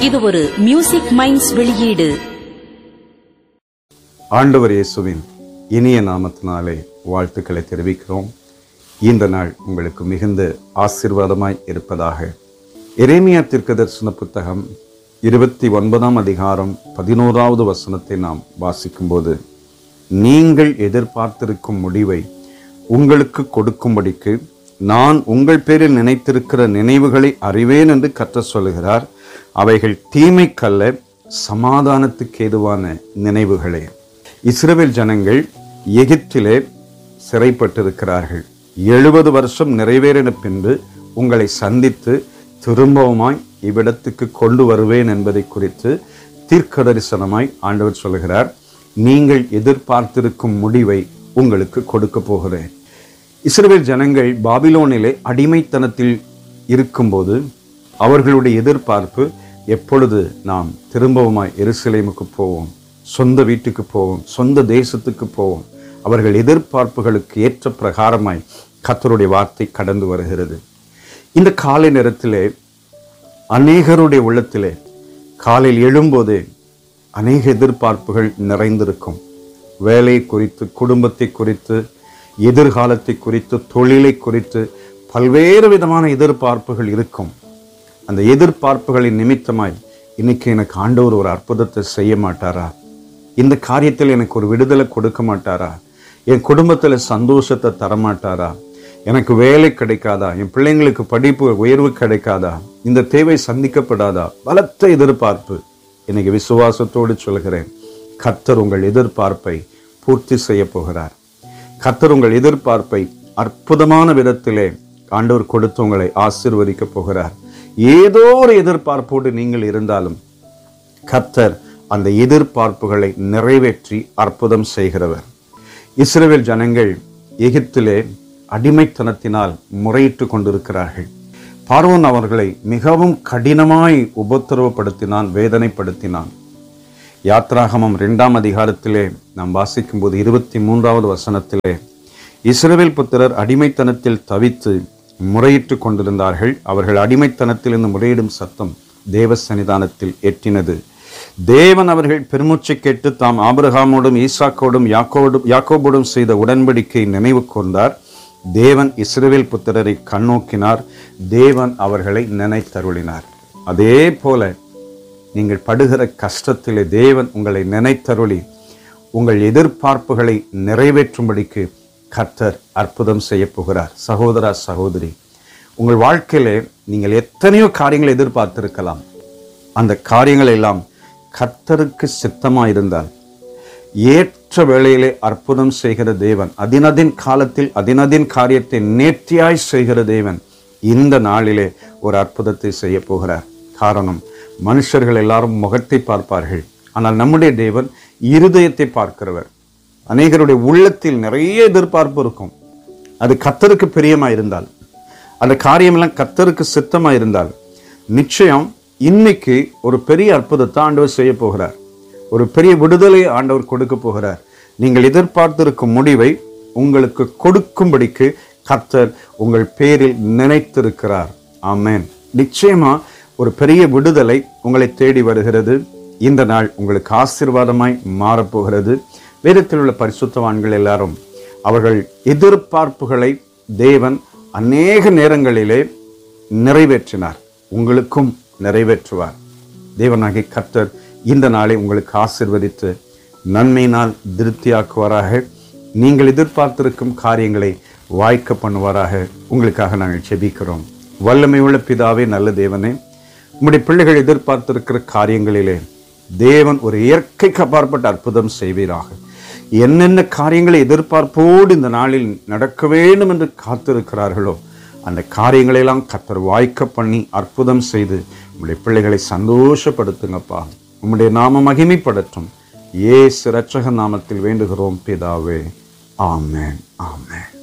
இது ஒரு music minds வெளியீடு. ஆண்டவர் இயேசுவின் இனிய நாமத்தினாலே வாழ்த்துக்களை தெரிவிக்கிறோம். இந்த நாள் உங்களுக்கு மிகுந்த ஆசீர்வாதமாய் இருப்பதாக. எரேமியா தீர்க்கதரிசன புத்தகம் 29ஆம் அதிகாரம் 11வது வசனத்தை நாம் வாசிக்கும்போது, நீங்கள் எதிர்பார்த்திருக்கும் முடிவை உங்களுக்கு கொடுக்கும்படிக்கு நான் உங்கள் பேரில் நினைத்திருக்கிற நினைவுகளை அறிவேன் என்று கர்த்தர் சொல்லுகிறார். அவைகள் தீமைக்கல்ல, சமாதானத்துக்கு ஏதுவான நினைவுகளே. இஸ்ரவேல் ஜனங்கள் எகிப்திலே சிறைப்பட்டிருக்கிறார்கள். 70 வருஷம் நிறைவேறின பின்பு உங்களை சந்தித்து திரும்பவுமாய் இவ்விடத்துக்கு கொண்டு வருவேன் என்பதை குறித்து தீர்க்க தரிசனமாய் ஆண்டவர் சொல்லுகிறார். நீங்கள் எதிர்பார்த்திருக்கும் முடிவை உங்களுக்கு கொடுக்க போகிறேன். இஸ்ரவேல் ஜனங்கள் பாபிலோனிலே அடிமைத்தனத்தில் இருக்கும்போது அவர்களுடைய எதிர்பார்ப்பு, எப்பொழுது நாம் திரும்பவுமாய் எருசலேமுக்கு போவோம், சொந்த வீட்டுக்கு போவோம், சொந்த தேசத்துக்கு போவோம். அவர்கள் எதிர்பார்ப்புகளுக்கு ஏற்ற பிரகாரமாய் கர்த்தருடைய வார்த்தை கடந்து வருகிறது. இந்த காலை நேரத்திலே அநேகருடைய உள்ளத்திலே காலையில் எழும்போதே அநேக எதிர்பார்ப்புகள் நிறைந்திருக்கும். வேலை குறித்து, குடும்பத்தை குறித்து, எதிர்காலத்தை குறித்து, தொழிலை குறித்து பல்வேறு விதமான எதிர்பார்ப்புகள் இருக்கும். அந்த எதிர்பார்ப்புகளின் நிமித்தமாய் இன்னைக்கு எனக்கு ஆண்டவர் ஒரு அற்புதத்தை செய்ய மாட்டாரா? இந்த காரியத்தில் எனக்கு ஒரு விடுதலை கொடுக்க மாட்டாரா? என் குடும்பத்தில் சந்தோஷத்தை தரமாட்டாரா? எனக்கு வேலை கிடைக்காதா? என் பிள்ளைங்களுக்கு படிப்பு உயர்வு கிடைக்காதா? இந்த தேவை சந்திக்கப்படாதா? பலத்த எதிர்பார்ப்பு. இன்னைக்கு விசுவாசத்தோடு சொல்கிறேன், கர்த்தர் உங்கள் எதிர்பார்ப்பை பூர்த்தி செய்ய போகிறார். கர்த்தர் உங்கள் எதிர்பார்ப்பை அற்புதமான விதத்திலே ஆண்டவர் கொடுத்து உங்களை ஆசீர்வதிக்க போகிறார். ஏதோ ஒரு எதிர்பார்ப்போடு நீங்கள் இருந்தாலும் கர்த்தர் அந்த எதிர்பார்ப்புகளை நிறைவேற்றி அற்புதம் செய்கிறவர். இஸ்ரவேல் ஜனங்கள் எகிப்திலே அடிமைத்தனத்தினால் முறையிட்டு கொண்டிருக்கிறார்கள். பார்வோன் அவர்களை மிகவும் கடினமாய் உபத்திரவப்படுத்தினான், வேதனைப்படுத்தினான். யாத்ராகமம் 2ஆம் அதிகாரத்திலே நாம் வாசிக்கும்போது 23வது வசனத்திலே, இஸ்ரவேல் புத்திரர் அடிமைத்தனத்தில் தவித்து முறையிட்டு கொண்டிருந்தார்கள். அவர்கள் அடிமைத்தனத்தில் இருந்து முறையிடும் சத்தம் தேவ சன்னிதானத்தில் எட்டினது. தேவன் அவர்கள் பெருமூச்சை கேட்டு தாம் ஆபிரகாமோடும் ஈசாக்கோடும் யாக்கோபோடும் செய்த உடன்படிக்கை நினைவு கூர்ந்தார். தேவன் இஸ்ரவேல் புத்திரரை கண்ணோக்கினார். தேவன் அவர்களை நினைத்தருளினார். அதே போல நீங்கள் படுகிற கஷ்டத்திலே தேவன் உங்களை நினைத்தருளி உங்கள் எதிர்பார்ப்புகளை நிறைவேற்றும்படிக்கு கர்த்தர் அற்புதம் செய்ய போகிறார். சகோதரா, சகோதரி, உங்கள் வாழ்க்கையிலே நீங்கள் எத்தனையோ காரியங்களை எதிர்பார்த்திருக்கலாம். அந்த காரியங்கள் எல்லாம் கர்த்தருக்கு சித்தமாயிருந்தால் ஏற்ற வேளையிலே அற்புதம் செய்கிற தேவன், அதினதின் காலத்தில் அதினதின் காரியத்தை நேர்த்தியாய் செய்கிற தேவன் இந்த நாளிலே ஒரு அற்புதத்தை செய்ய போகிறார். காரணம், மனுஷர்கள் எல்லாரும் முகத்தை பார்ப்பார்கள், ஆனால் நம்முடைய தேவன் இருதயத்தை பார்க்கிறவர். அநேகருடைய உள்ளத்தில் நிறைய எதிர்பார்ப்பு இருக்கும். அது கர்த்தருக்கு பிரியமாயிருந்தால், அந்த காரியமெல்லாம் கர்த்தருக்கு சித்தமாயிருந்தால், நிச்சயம் இன்னைக்கு ஒரு பெரிய அற்புதத்தை ஆண்டவர் செய்ய போகிறார். ஒரு பெரிய விடுதலை ஆண்டவர் கொடுக்க போகிறார். நீங்கள் எதிர்பார்த்திருக்கும் முடிவை உங்களுக்கு கொடுக்கும்படிக்கு கர்த்தர் உங்கள் பேரில் நினைத்திருக்கிறார். ஆமென். நிச்சயமா ஒரு பெரிய விடுதலை உங்களை தேடி வருகிறது. இந்த நாள் உங்களுக்கு ஆசீர்வாதமாய் மாறப்போகிறது. வேதத்தில் உள்ள பரிசுத்தவான்கள் எல்லாரும் அவர்கள் எதிர்பார்ப்புகளை தேவன் அநேக நேரங்களிலே நிறைவேற்றினார். உங்களுக்கும் நிறைவேற்றுவார். தேவனாகிய கர்த்தர் இந்த நாளை உங்களுக்கு ஆசீர்வதித்து நன்மையினால் திருப்தியாக்குவாராக. நீங்கள் எதிர்பார்த்திருக்கும் காரியங்களை வாய்க்க பண்ணுவாராக. உங்களுக்காக நாங்கள் ஜெபிக்கிறோம். வல்லமை உள்ள பிதாவே, நல்ல தேவனே, உம்முடைய பிள்ளைகள் எதிர்பார்த்திருக்கிற காரியங்களிலே தேவன் ஒரு இயற்கைக்கு அப்பாற்பட்ட அற்புதம் செய்வீராக. என்னென்ன காரியங்களை எதிர்பார்ப்போடு இந்த நாளில் நடக்க வேண்டும் என்று காத்திருக்கிறார்களோ அந்த காரியங்களெல்லாம் கர்த்தர் வாய்க்க பண்ணி அற்புதம் செய்து உம்முடைய பிள்ளைகளை சந்தோஷப்படுத்துங்கப்பா. உம்முடைய நாமம் மகிமைப்படட்டும். இயேசு இரட்சக நாமத்தில் வேண்டுகிறோம் பிதாவே. ஆமென், ஆமென்.